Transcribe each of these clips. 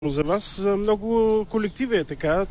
За вас, за много колективи е така,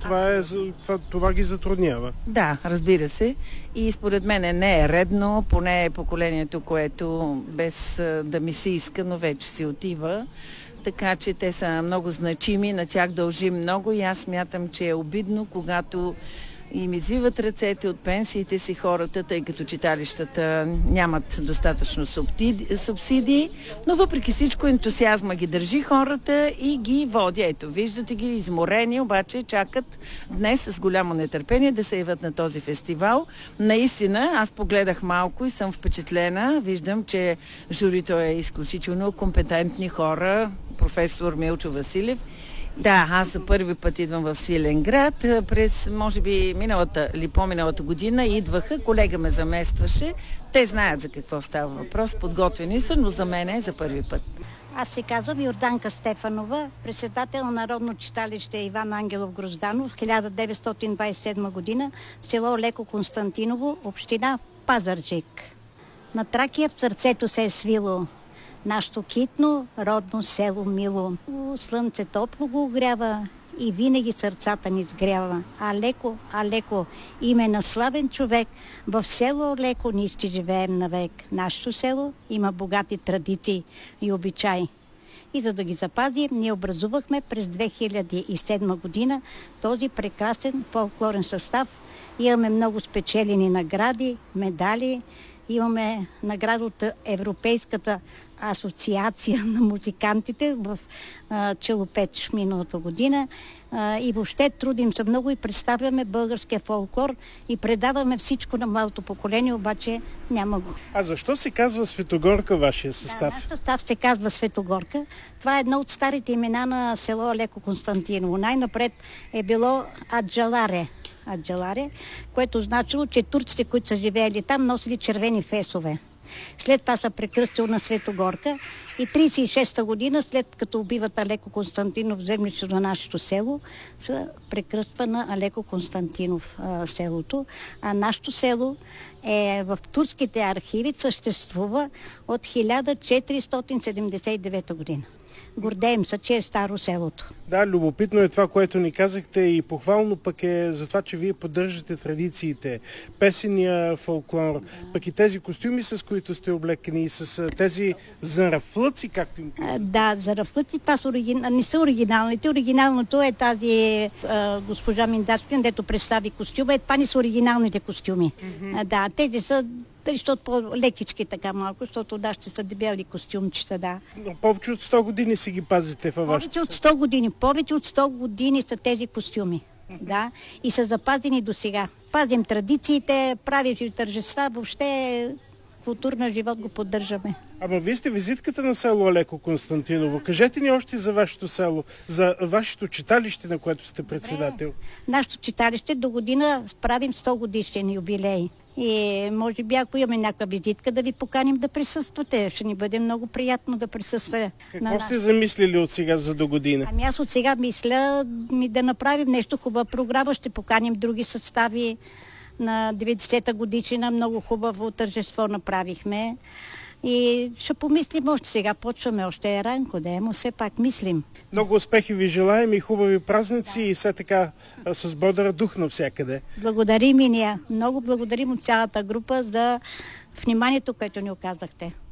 това ги затруднява. Да, разбира се. И според мен не е редно, поне поколението, което без да ми се иска, но вече си отива. Така че те са много значими, на тях дължим много и аз смятам, че е обидно, когато им извиват ръцете от пенсиите си хората, тъй като читалищата нямат достатъчно субсидии, но въпреки всичко ентусиазма ги държи хората и ги води. Ето, виждате ги изморени, обаче чакат днес с голямо нетърпение да се явят на този фестивал. Наистина, аз погледах малко и съм впечатлена. Виждам, че журито е изключително компетентни хора, професор Милчо Василев. Да, аз за първи път идвам в Свиленград. През, може би, миналата или по-миналата година идваха, колега ме заместваше. Те знаят за какво става въпрос, подготвени са, но за мен е за първи път. Аз се казвам Йорданка Стефанова, председател на Народно читалище Иван Ангелов Грозданов, 1927 година, село Леко Константиново, община Пазарджик. На Тракия в сърцето се е свило нашето китно, родно село мило. Слънце топло го огрява и винаги сърцата ни сгрява. Алеко, име на славен човек, в село Леко ние ще живеем навек. Нашето село има богати традиции и обичаи. И за да ги запазим, ние образувахме през 2007 година този прекрасен фолклорен състав. Имаме много спечелени награди, медали. Имаме награда от Европейската асоциация на музикантите в Челопеч миналата година. И въобще трудим се много и представяме българския фолклор и предаваме всичко на младото поколение, обаче няма го. А защо се казва Светогорка вашия състав? Да, състав се казва Светогорка. Това е едно от старите имена на село Леко Константиново. Най-напред е било Аджаларе, което значило, че турците, които са живеели там, носили червени фесове. След това са прекръстил на Светогорка и 36-та година, след като убиват Алеко Константинов в землището на нашето село, се прекръства на Алеко Константинов селото. А нашето село е в турските архиви, съществува от 1479 година. Гордеем се, че е старо селото. Да, любопитно е това, което ни казахте и похвално пък е за това, че вие поддържате традициите, песения фолклор, пък и тези костюми, с които сте облекени, с тези зарафлъци, както им казвате. Да, зарафлъци, това не са оригиналните. Оригиналното е тази госпожа Миндачкин, дето представи костюма. Това не са оригиналните костюми. Да, тези са защото по-лекички така малко, защото да, ще са дебели костюмчета, да. Но повече от 100 години си ги пазите във вашето. Повече от 100 години са тези костюми, да, и са запазени до сега. Пазим традициите, правим тържества, въобще културна живот го поддържаме. Ама вие сте визитката на село Алеко Константиново. Кажете ни още за вашето село, за вашето читалище, на което сте председател. Нашето читалище до година правим 100 годишен юбилей. И може би, ако имаме някаква визитка, да ви поканим да присъствате. Ще ни бъде много приятно да присъствате. Какво сте замислили от сега за до година? Ами аз от сега мисля да направим нещо хубава програма. Ще поканим други състави. На 90-та годишна много хубаво тържество направихме. И ще помислим още сега. Почваме още е ранко, но все пак мислим. Много успехи ви желаем и хубави празници и все така с бодър дух навсякъде. Благодарим и ние. Много благодарим от цялата група за вниманието, което ни оказахте.